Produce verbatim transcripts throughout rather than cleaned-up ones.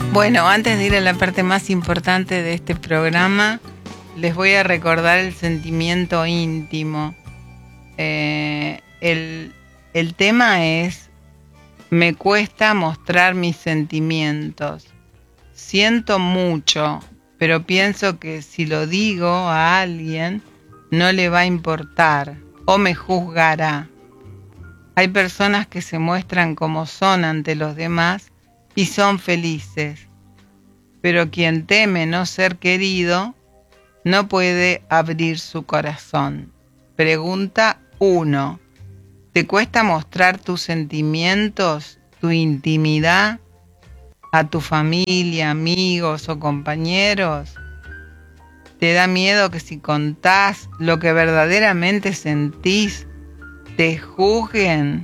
Bueno, antes de ir a la parte más importante de este programa, les voy a recordar el sentimiento íntimo. Eh, el, el tema es, me cuesta mostrar mis sentimientos. Siento mucho, pero pienso que si lo digo a alguien, no le va a importar o me juzgará. Hay personas que se muestran como son ante los demás y son felices, pero quien teme no ser querido no puede abrir su corazón. Pregunta uno. ¿Te cuesta mostrar tus sentimientos, tu intimidad a tu familia, amigos o compañeros? ¿Te da miedo que si contás lo que verdaderamente sentís, te juzguen?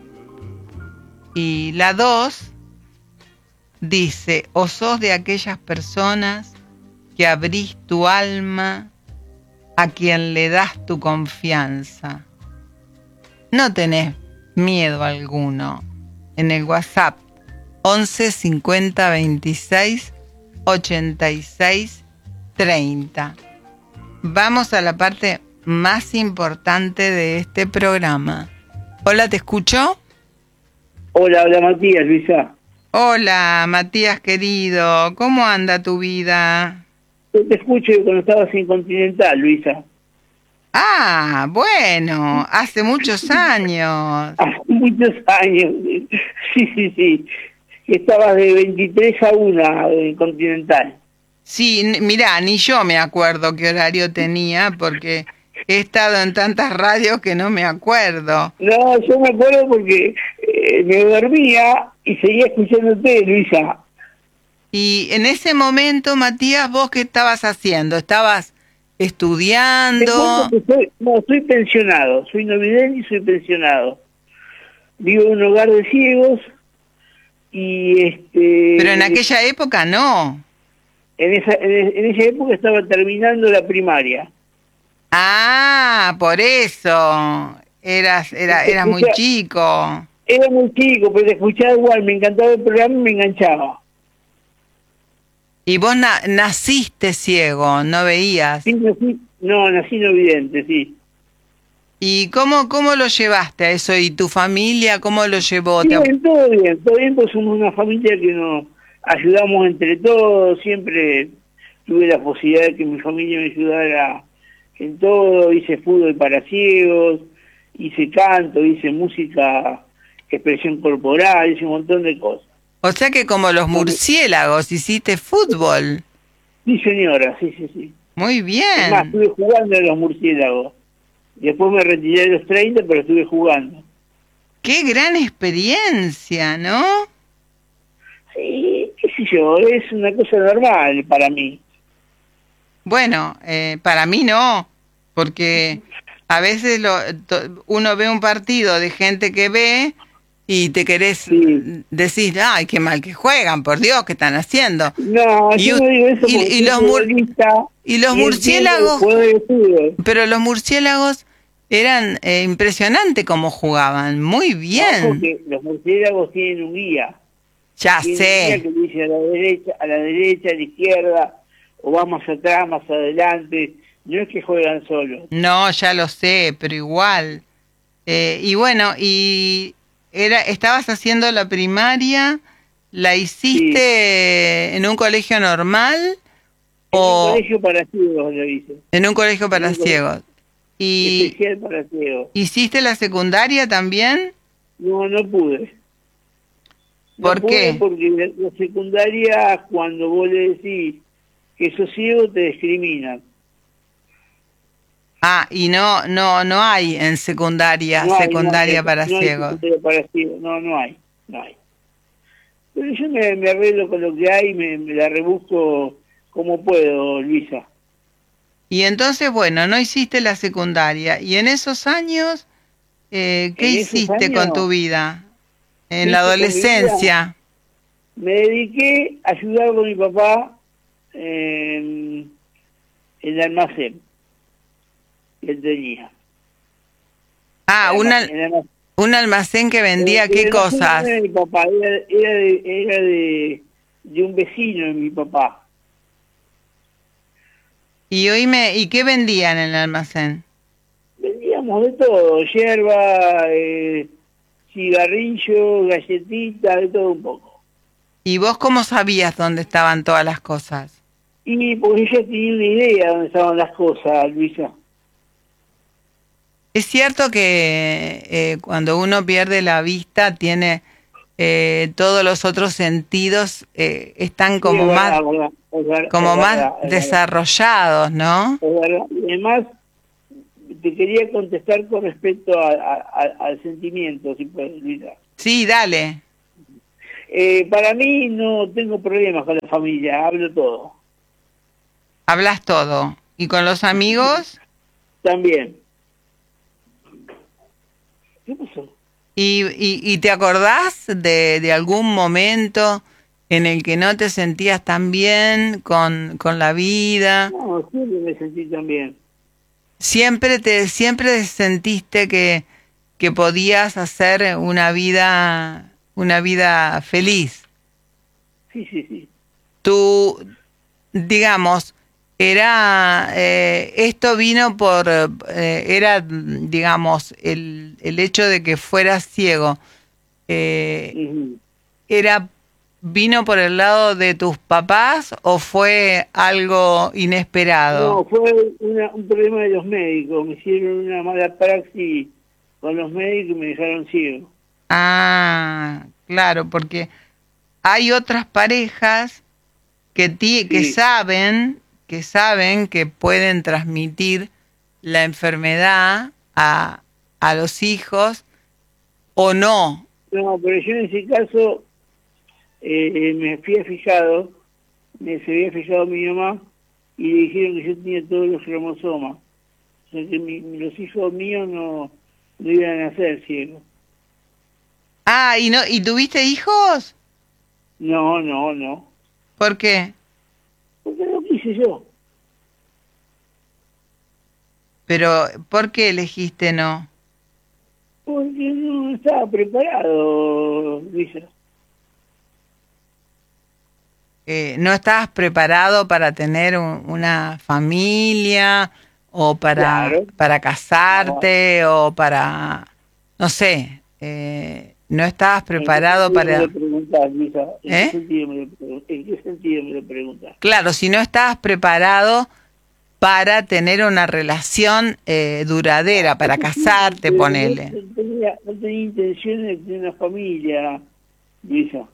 Y la dos dice, o sos de aquellas personas que abrís tu alma a quien le das tu confianza. No tenés miedo alguno. En el WhatsApp once cincuenta veintiséis ochenta y seis treinta. Vamos a la parte más importante de este programa. Hola, ¿te escucho? Hola, hola Matías, Luisa. Hola, Matías querido, ¿cómo anda tu vida? Yo te escucho cuando estabas en Continental, Luisa. Ah, bueno, hace muchos años. Hace muchos años, sí, sí, sí. Estabas de veintitrés a una en Continental. Sí, n- mirá, ni yo me acuerdo qué horario tenía porque he estado en tantas radios que no me acuerdo. No, yo me acuerdo porque eh, me dormía y seguía escuchándote, Luisa. Y en ese momento, Matías, ¿vos qué estabas haciendo? ¿Estabas Te estudiando? cuento que soy, no, soy pensionado, soy no vidente y soy pensionado. Vivo en un hogar de ciegos y este... Pero en aquella época no. En esa, en, en esa época estaba terminando la primaria. Ah, por eso. Eras, era, eras muy Escucha, chico. era muy chico, pero te escuchaba igual, me encantaba el programa y me enganchaba. Y vos na- naciste ciego, no veías. Sí, nací, no, nací no vidente, sí. ¿Y cómo, cómo lo llevaste a eso? ¿Y tu familia cómo lo llevó? ¿Te ap- Bien, todo bien, todo bien, pues somos una familia que nos ayudamos entre todos, siempre tuve la posibilidad de que mi familia me ayudara en todo, hice fútbol para ciegos, hice canto, hice música, expresión corporal, hice un montón de cosas. O sea que como los murciélagos hiciste fútbol. Sí, señora, sí, sí, sí. Muy Es más, bien. estuve jugando en los murciélagos. Después me retiré a los treinta, pero estuve jugando. Qué gran experiencia, ¿no? Sí, qué sé yo, es una cosa normal para mí. Bueno, eh, para mí no, porque a veces lo, to- uno ve un partido de gente que ve y te querés Sí. decir, ay, qué mal que juegan, por Dios, ¿qué están haciendo? No, Y, yo u- no digo eso y, porque y soy los mur- futbolista y los y entiendo el murciélagos, juego de fútbol. pero los murciélagos eran eh, impresionantes como jugaban, muy No, bien. porque los murciélagos tienen un guía. Ya Tienen un guía sé. que dice a la derecha, a la derecha, a la izquierda, o vamos atrás, más adelante. No es que juegan solos. No, ya lo sé, pero igual. Eh, y bueno, y era, estabas haciendo la primaria, ¿la hiciste en un colegio normal En un o colegio para ciegos lo hice. en un colegio para En un colegio ciegos? ¿Y especial para ciegos. hiciste la secundaria también? No, no pude. No ¿Por pude qué? porque la, la secundaria, cuando vos le decís que sos ciego, te discriminan. Ah, y no, no, no hay en secundaria, No hay, secundaria no hay, para no hay ciegos. secundaria para ciegos. No, no hay, no hay. Pero yo me, me arreglo con lo que hay, me, me la rebusco como puedo, Luisa. Y entonces, bueno, no hiciste la secundaria. ¿Y en esos años, eh, qué En esos hiciste con tu años, vida? En la hice con mi vida, adolescencia. me dediqué a ayudar con mi papá en, en el almacén que él tenía. Ah, El un, almacén, al- el almacén. un almacén que vendía Eh, qué el almacén no cosas. era de mi papá, era, era, de, era de, de un vecino de mi papá. Y oíme, ¿y qué vendían en el almacén? Vendíamos de todo, yerba, eh, cigarrillos, galletitas, de todo un poco. ¿Y vos cómo sabías dónde estaban todas las cosas? Y porque yo tenía una idea de dónde estaban las cosas, Luisa. Es cierto que eh, cuando uno pierde la vista tiene eh, todos los otros sentidos eh, están como Sí, es más verdad, verdad, es verdad, como es más verdad, es verdad, desarrollados, ¿no? es verdad. Y además, te quería contestar con respecto a, a- a- al sentimiento, si puedes, Luisa. Sí, dale. Eh, para mí no tengo problemas con la familia, hablo todo. Hablas todo. ¿Y con los amigos? También. ¿Qué pasó? ¿Y, y, y te acordás de, de algún momento en el que no te sentías tan bien con, con la vida? No, siempre me sentí tan bien. Siempre te, siempre sentiste que, que podías hacer una vida, una vida feliz. Sí, sí, sí. Tú, digamos, era, eh, esto vino por, eh, era, digamos, el, el hecho de que fueras ciego, eh, Ujú. era, vino por el lado de tus papás o fue algo inesperado? No, fue una- un problema de los médicos. Me hicieron una mala praxis con los médicos y me dejaron ciego. Ah, claro, porque hay otras parejas que, ti, que Sí. saben, que saben que pueden transmitir la enfermedad a, a los hijos o no. No, pero yo en ese caso eh, me fui fijado, me se había fijado mi mamá y le dijeron que yo tenía todos los cromosomas. O sea que mi- los hijos míos no, no iban a nacer ciegos. Ah, ¿y no y tuviste hijos? No, no, no. ¿Por qué? Porque no quise yo. Pero ¿por qué elegiste no? Porque no estaba preparado, Luisa. Eh, ¿no estabas preparado para tener un- una familia o para, Claro. para casarte o para, no sé, eh, no estabas ¿En qué preparado sentido me para... lo preguntás, Luisa? ¿En qué ¿Eh? sentido me lo, pregun- ¿En qué sentido me lo preguntás? Claro, si no estabas preparado para tener una relación eh, duradera, para casarte, Pero no, ponele. no tenía, no tenía intención de tener una familia, Luisa.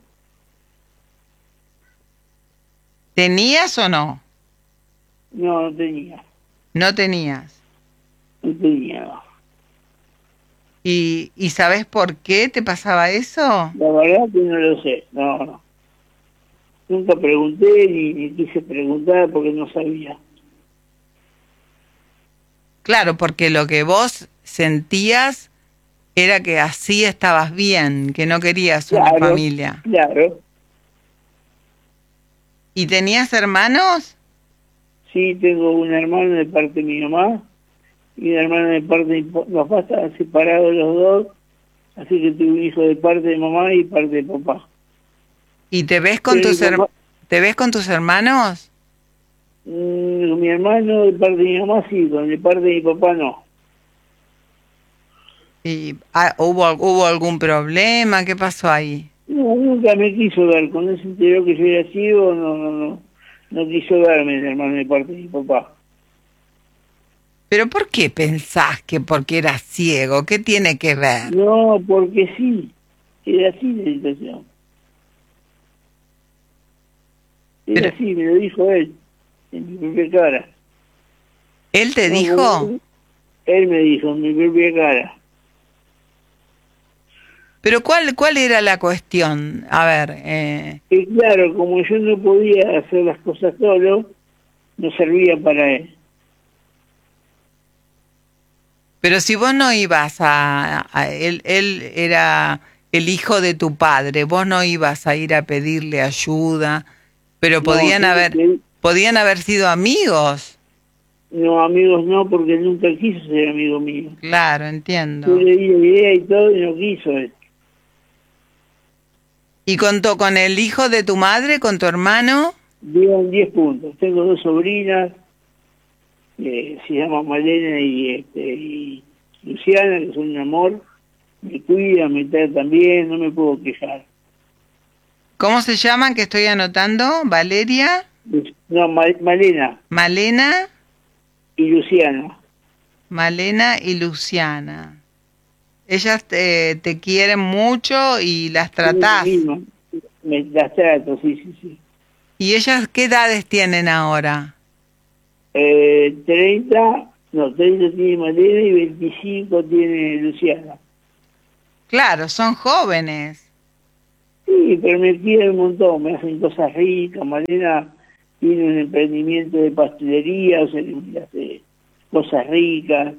¿Tenías o no? No, no tenía. No tenías. No tenía. No. ¿Y, y sabes por qué te pasaba eso? La verdad que no lo sé. No, no. Nunca pregunté ni, ni quise preguntar porque no sabía. Claro, porque lo que vos sentías era que así estabas bien, que no querías una Claro, familia. claro. ¿Y tenías hermanos? Sí, tengo un hermano de parte de mi mamá y un hermano de parte de mi pa- los papás estaban separados los dos, así que tuve un hijo de parte de mamá y parte de papá. ¿Y te ves con Pero tus mi her- papá- te ves con tus hermanos? Mm, mi hermano de parte de mi mamá sí, con de parte de mi papá no. ¿Y ah, hubo hubo algún problema? ¿Qué pasó ahí? No, nunca me quiso ver, cuando se enteró que yo era ciego, no, no, no, no quiso verme el hermano de parte de mi papá. ¿Pero por qué pensás que porque eras ciego? ¿Qué tiene que ver? No, porque sí, era así la situación. Era Pero- así, me lo dijo él, en mi propia cara. ¿Él te No, dijo? como- Él me dijo, en mi propia cara. ¿Pero cuál, cuál era la cuestión? A ver, eh, Y claro, como yo no podía hacer las cosas solo, no servía para él. pero si vos no ibas a, a- él, él era el hijo de tu padre, vos no ibas a ir a pedirle ayuda, pero No, podían yo no haber, quería- podían haber sido amigos. No, amigos no, porque él nunca quiso ser amigo mío. Claro, Yo entiendo. le di la idea y todo y no quiso él. ¿Y con, to, con el hijo de tu madre, con tu hermano? Vivo en diez puntos. Tengo dos sobrinas, eh, se llaman Malena y, este, y Luciana, que son un amor. Me cuidan, me tratan bien, no me puedo quejar. ¿Cómo se llaman que estoy anotando? ¿Valeria? No, Ma Malena. ¿Malena? Y Luciana. Malena y Luciana. Ellas te, te quieren mucho y las tratás. Sí, me las trato, sí, sí, sí. ¿Y ellas qué edades tienen ahora? Eh, treinta, no, treinta tiene Malena y veinticinco tiene Luciana. Claro, son jóvenes. Sí, pero me quieren un montón, me hacen cosas ricas. Malena tiene un emprendimiento de pastelería, o sea, me hace cosas ricas.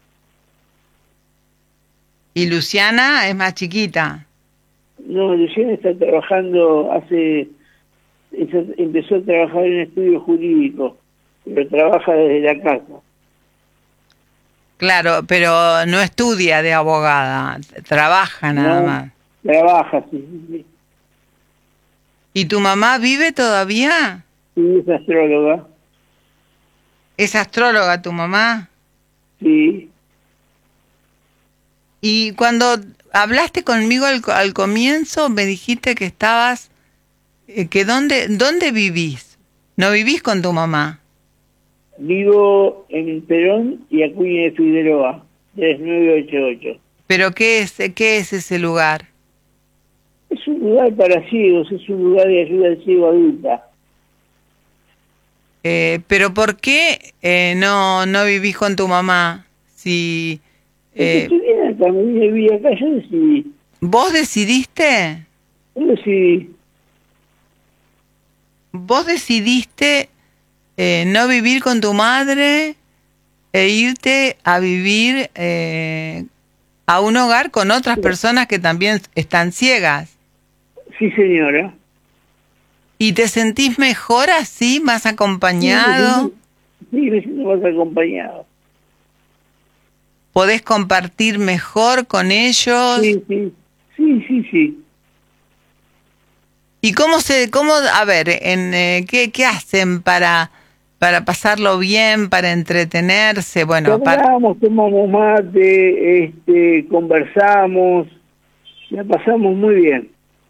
¿Y Luciana es más chiquita? No, Luciana está trabajando hace... empezó a trabajar en estudio jurídico, pero trabaja desde la casa. Claro, pero no estudia de abogada, trabaja nada No, más. trabaja, sí, sí, sí. ¿Y tu mamá vive todavía? Sí, es astróloga. ¿Es astróloga tu mamá? Sí. Y cuando hablaste conmigo al, al comienzo, me dijiste que estabas, eh, que dónde, ¿dónde vivís? ¿No vivís con tu mamá? Vivo en Perón y Acuña de Figueroa, tres nueve ocho ocho. ¿Pero qué es, qué es ese lugar? Es un lugar para ciegos, es un lugar de ayuda al ciego adulta. Eh, ¿pero por qué eh, no, no vivís con tu mamá? Si Porque eh, estoy bien acá, me vine a vivir acá, yo decidí. ¿vos decidiste? Yo decidí. ¿Vos decidiste eh, no vivir con tu madre e irte a vivir eh, a un hogar con otras personas que también están ciegas? Sí, señora. ¿Y te sentís mejor así, más Sí, me acompañado? siento, sí, me siento más acompañado. ¿Podés compartir mejor con ellos? Sí, sí, sí, sí, sí. ¿Y cómo se, cómo, a ver, en, eh, ¿qué, qué hacen para, para pasarlo bien, para entretenerse? Bueno, aparte... Hablamos, tomamos mate, este, conversamos, la pasamos muy bien.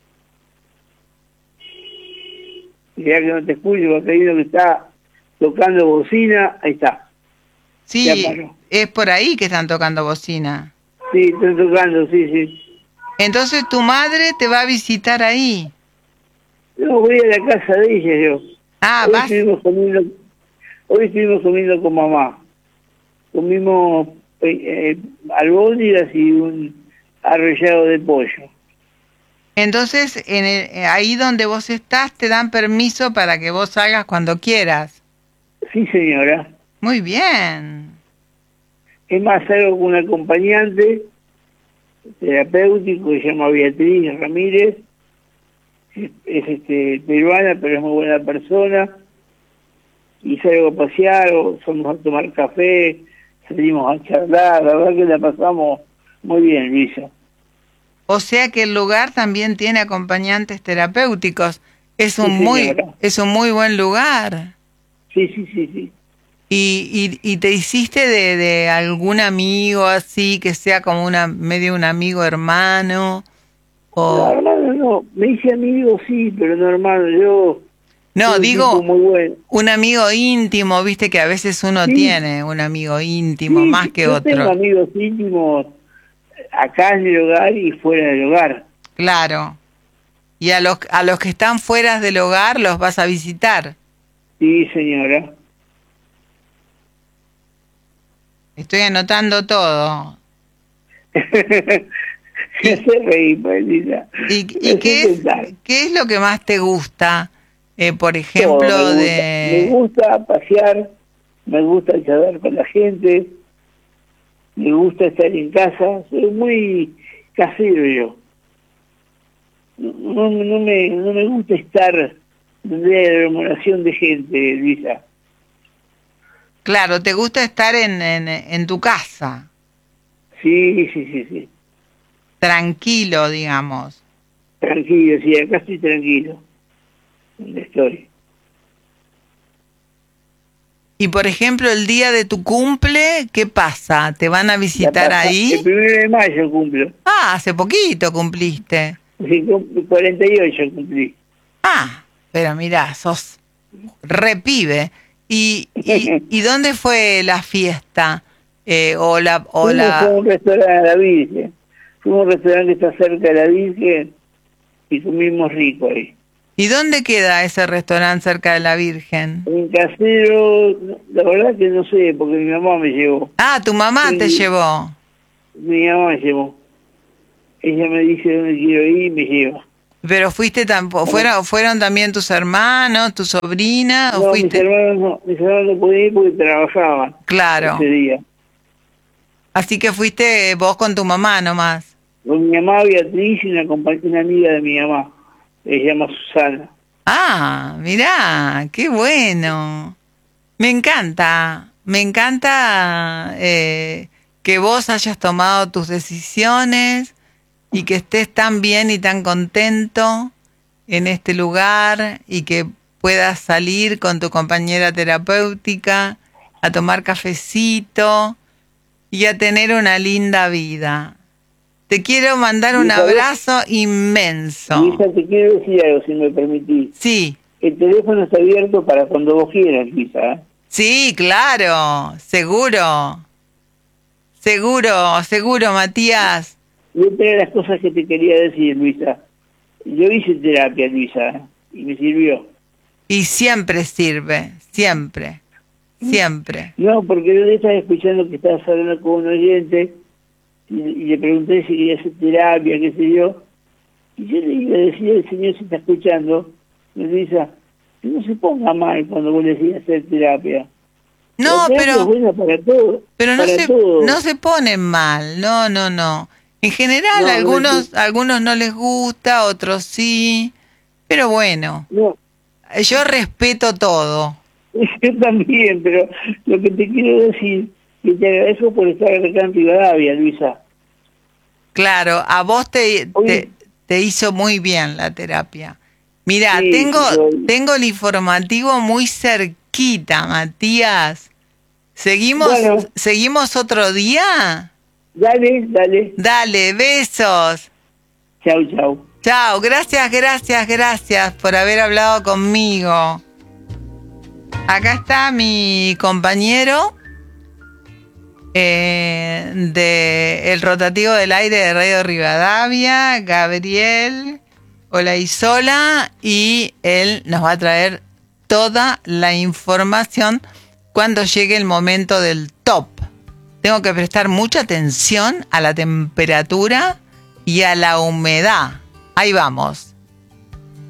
Ya que no te escucho, porque hay uno que está tocando bocina, ahí está. Sí, es por ahí que están tocando bocina. Sí, están tocando, sí, sí. Entonces tu madre te va a visitar ahí. No, voy a la casa de ella yo. Ah, hoy vas. Estuvimos comiendo, hoy estuvimos comiendo con mamá. Comimos eh, eh, albóndigas y un arrollado de pollo. Entonces, en el, ahí donde vos estás, te dan permiso para que vos salgas cuando quieras. Sí, señora. Muy bien. Es más, salgo con un acompañante terapéutico que se llama Beatriz Ramírez. Es, es este, peruana, pero es muy buena persona. Y salgo a pasear, o somos a tomar café, salimos a charlar. La verdad que la pasamos muy bien, Luisa. O sea que el lugar también tiene acompañantes terapéuticos. Es un Sí, muy, es un muy buen lugar. Sí, sí, sí, sí. ¿Y, y, y te hiciste de, de algún amigo así, que sea como una medio un amigo hermano? O... No, hermano, no. Me hice amigo, sí, pero no, hermano, yo... No, digo, muy bueno. Un amigo íntimo, viste que a veces uno Sí. tiene un amigo íntimo Sí, más que yo otro. tengo amigos íntimos acá en el hogar y fuera del hogar. Claro. Y a los, a los que están fuera del hogar los vas a visitar. Sí, señora. Estoy anotando todo. Me hace reír, Paulina. ¿Y, y qué, es, qué es lo que más te gusta? Eh, por ejemplo, Todo, me de... gusta, me gusta pasear, me gusta charlar con la gente, me gusta estar en casa, soy muy casero yo. No, no, me, no me gusta estar donde hay aglomeración de gente, Luisa. Claro, te gusta estar en, en, en tu casa. Sí, sí, sí, sí. Tranquilo, digamos. Tranquilo, sí, acá estoy tranquilo. ¿Dónde estoy? Y por ejemplo, el día de tu cumple, ¿qué pasa? ¿Te van a visitar pasa, ahí? El primero de mayo cumplo. Ah, hace poquito cumpliste. Sí, cuarenta y ocho cumplí. Ah, pero mirá, sos re pibe. ¿Y, y, ¿y dónde fue la fiesta? Eh, o la, o Fuimos la... a un restaurante a la Virgen. Fuimos a un restaurante que está cerca de la Virgen y comimos rico ahí. ¿Y dónde queda ese restaurante cerca de la Virgen? En Casero, la verdad que no sé, porque mi mamá me llevó. Ah, tu mamá Sí, te llevó. Mi mamá me llevó. Ella me dice dónde quiero ir y me lleva. Pero fuiste tampoco, fueron, fueron también tus hermanos, tu sobrina, o No, fuiste. mis hermanos no, mis hermanos no podían ir porque trabajaban. Claro. Ese día. Así que fuiste vos con tu mamá nomás. Con mi mamá Beatriz y una, compa- una amiga de mi mamá. Se llama Susana. Ah, mirá, qué bueno. Me encanta, me encanta eh, que vos hayas tomado tus decisiones y que estés tan bien y tan contento en este lugar y que puedas salir con tu compañera terapéutica a tomar cafecito y a tener una linda vida. Te quiero mandar un abrazo inmenso. Luisa, te quiero decir algo, si me permitís. Sí. El teléfono está abierto para cuando vos quieras, Luisa. Sí, claro, seguro. Seguro, seguro, Matías. Y otra de las cosas que te quería decir, Luisa. Yo hice terapia, Luisa, y me sirvió. Y siempre sirve, siempre, siempre. No, porque yo estaba escuchando que estabas hablando con un oyente y, y le pregunté si quería hacer terapia, qué sé yo. Y yo le decía al señor, si está escuchando, me dice, que no se ponga mal cuando vos le decís hacer terapia. No, La terapia pero, es buena para todo, pero no para se, todo. no se ponen mal, no, no, no. En general, No, algunos, no, algunos no les gusta, otros sí, pero bueno, no. yo respeto todo. Yo también, pero lo que te quiero decir, que te agradezco por estar acá en Rivadavia, Luisa. Claro, a vos te, Oye, te, te hizo muy bien la terapia. Mira, sí, tengo, yo- tengo el informativo muy cerquita, Matías. ¿Seguimos, Bueno. ¿seguimos otro día? Dale, dale. Dale, besos. Chau, chau. Chao, gracias, gracias, gracias por haber hablado conmigo. Acá está mi compañero eh, de el rotativo del aire de Radio Rivadavia, Gabriel Olaizola, y él nos va a traer toda la información cuando llegue el momento del top. Tengo que prestar mucha atención a la temperatura y a la humedad. Ahí vamos.